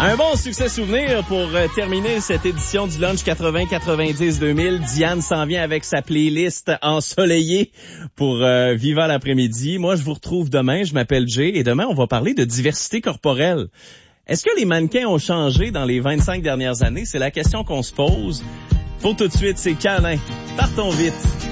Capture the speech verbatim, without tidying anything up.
Un bon succès souvenir pour euh, terminer cette édition du Lunch quatre-vingts quatre-vingt-dix deux mille. Diane s'en vient avec sa playlist ensoleillée pour euh, Viva l'après-midi. Moi, je vous retrouve demain. Je m'appelle Jay et demain, on va parler de diversité corporelle. Est-ce que les mannequins ont changé dans les vingt-cinq dernières années? C'est la question qu'on se pose. Pour tout de suite, c'est câlin. Partons vite.